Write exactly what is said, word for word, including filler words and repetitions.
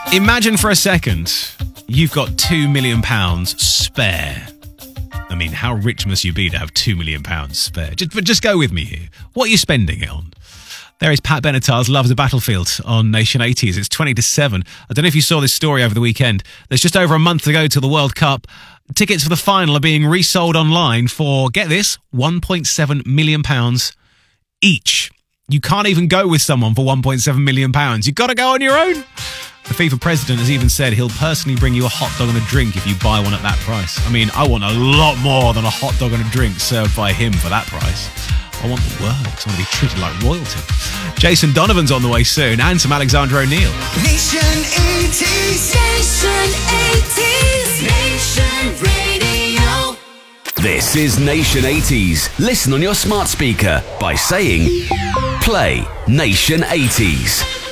Imagine for a second you've got two million pounds spare. I mean, how rich must you be to have two million pounds spare? Just, but just go with me here. What are you spending it on? There is Pat Benatar's Love the Battlefield on Nation eighties. It's twenty to seven. I don't know if you saw this story over the weekend. There's just over a month to go till the World Cup. Tickets for the final are being resold online for, get this, one point seven million pounds each. You can't even go with someone for one point seven million pounds. You've got to go on your own. The FIFA president has even said he'll personally bring you a hot dog and a drink if you buy one at that price. I mean, I want a lot more than a hot dog and a drink served by him for that price. I want the works. I want to be treated like royalty. Jason Donovan's on the way soon, and some Alexander O'Neill. Nation eighties. Nation eighties. Nation Radio. This is Nation eighties. Listen on your smart speaker by saying, play Nation eighties.